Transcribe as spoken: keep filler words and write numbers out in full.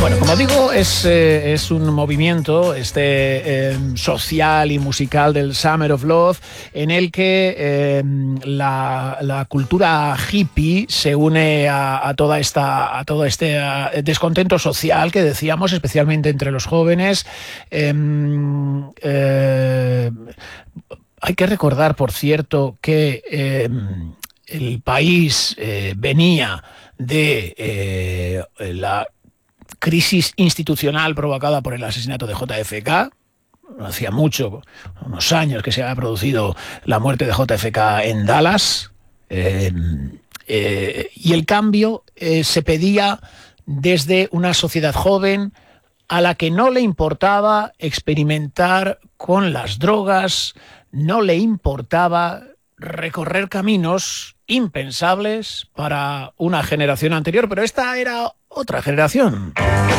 Bueno, como digo, es, eh, es un movimiento este eh, social y musical del Summer of Love en el que eh, la, la cultura hippie se une a, a toda esta a todo este a, descontento social que decíamos, especialmente entre los jóvenes. Eh, eh, hay que recordar, por cierto, que eh, el país eh, venía de eh, la crisis institucional provocada por el asesinato de J F K. No hacía mucho, unos años, que se había producido la muerte de J F K en Dallas. Eh, eh, y el cambio eh, se pedía desde una sociedad joven a la que no le importaba experimentar con las drogas, no le importaba recorrer caminos impensables para una generación anterior, pero esta era otra generación.